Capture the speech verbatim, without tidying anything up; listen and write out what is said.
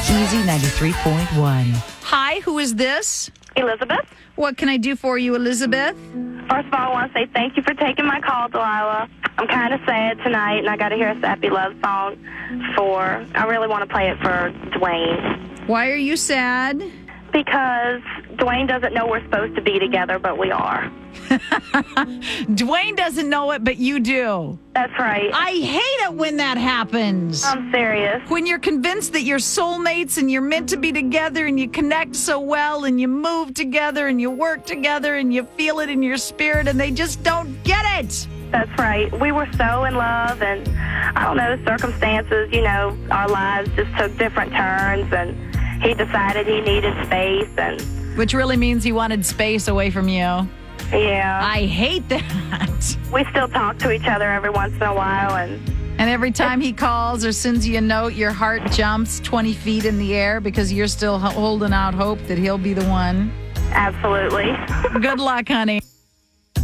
Easy ninety-three point one. Hi, who is this? Elizabeth. What can I do for you, Elizabeth? First of all, I want to say thank you for taking my call, Delilah. I'm kind of sad tonight, and I got to hear a sappy love song for, I really want to play it for Dwayne. Why are you sad? Because Dwayne doesn't know we're supposed to be together, but we are. Dwayne doesn't know it, but you do. That's right. I hate it when that happens. I'm serious. When you're convinced that you're soulmates and you're meant to be together and you connect so well and you move together and you work together and you feel it in your spirit and they just don't get it. That's right. We were so in love, and I don't know, the circumstances, you know, our lives just took different turns, and he decided he needed space. and Which really means he wanted space away from you. Yeah. I hate that. We still talk to each other every once in a while, and And every time he calls or sends you a note, your heart jumps twenty feet in the air because you're still holding out hope that he'll be the one. absolutely. Good luck, honey.